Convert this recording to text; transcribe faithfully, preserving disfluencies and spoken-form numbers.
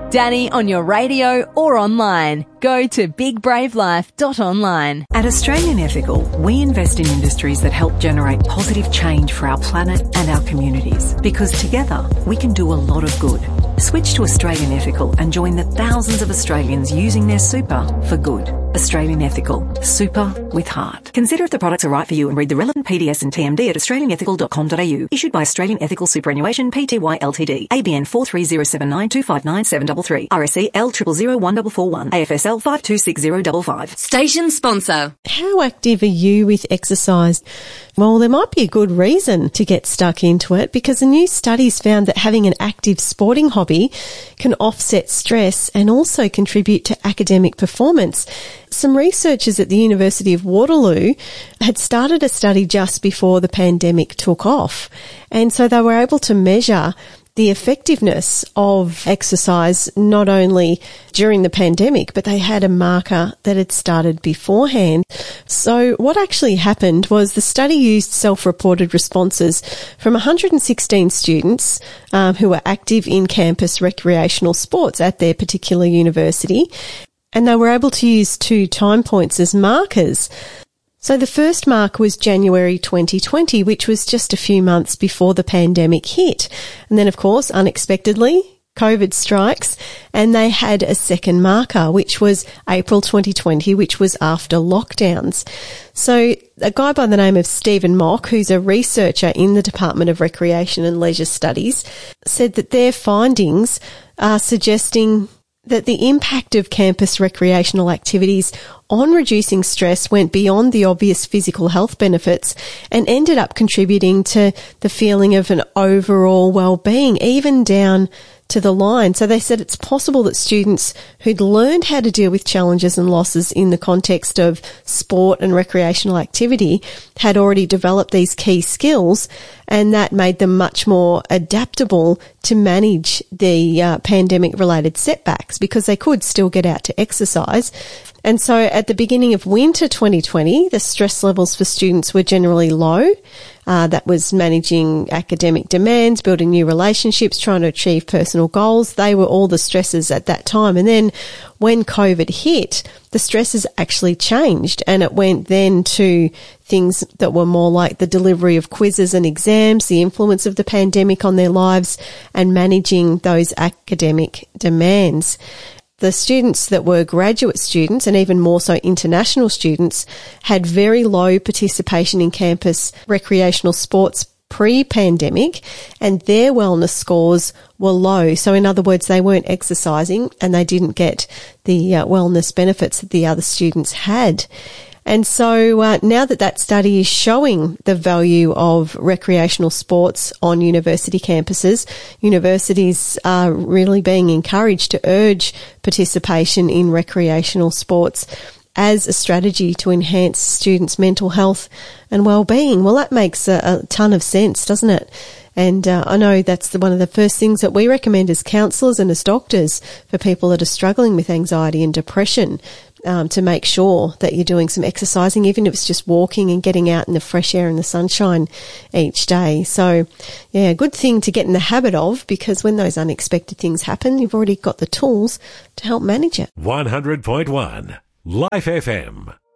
Danny on your radio or online. Go to big brave life dot online. At Australian Ethical, we invest in industries that help generate positive change for our planet and our communities. Because together, we can do a lot of good. Switch to Australian Ethical and join the thousands of Australians using their super for good. Australian Ethical. Super with heart. Consider if the products are right for you and read the relevant P D S and T M D at australian ethical dot com dot a u. Issued by Australian Ethical Superannuation Pty Ltd. A B N four three zero seven nine two five nine seven three three. R S E L zero zero zero one four four one. A F S L five two six zero five five. Station sponsor. How active are you with exercise? Well, there might be a good reason to get stuck into it, because the new studies found that having an active sporting hobby can offset stress and also contribute to academic performance. Some researchers at the University of Waterloo had started a study just before the pandemic took off, and so they were able to measure the effectiveness of exercise not only during the pandemic, but they had a marker that had started beforehand. So what actually happened was the study used self-reported responses from one hundred sixteen students um, who were active in campus recreational sports at their particular university, and they were able to use two time points as markers. So the first mark was January twenty twenty, which was just a few months before the pandemic hit. And then, of course, unexpectedly, COVID strikes, and they had a second marker, which was April twenty twenty, which was after lockdowns. So a guy by the name of Stephen Mock, who's a researcher in the Department of Recreation and Leisure Studies, said that their findings are suggesting that the impact of campus recreational activities on reducing stress went beyond the obvious physical health benefits and ended up contributing to the feeling of an overall well-being, even down to the line. So they said it's possible that students who'd learned how to deal with challenges and losses in the context of sport and recreational activity had already developed these key skills, and that made them much more adaptable to manage the uh, pandemic-related setbacks, because they could still get out to exercise. And so at the beginning of winter twenty twenty, the stress levels for students were generally low. Uh, that was managing academic demands, building new relationships, trying to achieve personal goals. They were all the stresses at that time. And then when COVID hit, the stresses actually changed, and it went then to things that were more like the delivery of quizzes and exams, the influence of the pandemic on their lives, and managing those academic demands. The students that were graduate students, and even more so international students, had very low participation in campus recreational sports pre-pandemic, and their wellness scores were low. So in other words, they weren't exercising and they didn't get the uh, wellness benefits that the other students had. And so uh, now that that study is showing the value of recreational sports on university campuses, universities are really being encouraged to urge participation in recreational sports as a strategy to enhance students' mental health and well-being. Well, that makes a, a ton of sense, doesn't it? And uh, I know that's the, one of the first things that we recommend as counsellors and as doctors for people that are struggling with anxiety and depression, um, to make sure that you're doing some exercising, even if it's just walking and getting out in the fresh air and the sunshine each day. So, yeah, good thing to get in the habit of, because when those unexpected things happen, you've already got the tools to help manage it. one hundred point one Life F M.